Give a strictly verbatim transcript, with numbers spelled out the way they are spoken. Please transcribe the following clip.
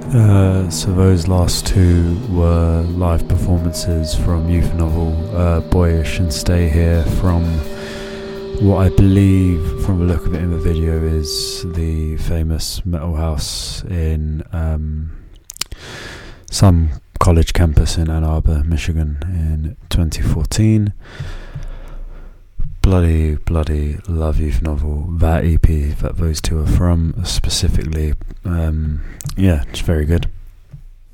Uh, so those last two were live performances from Youth Novel, uh, Boyish and Stay Here, from what I believe, from the look of it in the video, is the famous metal house in um, some college campus in Ann Arbor, Michigan in twenty fourteen. Bloody, bloody love Youth Novel. That E P that those two are from specifically, um, yeah, it's very good.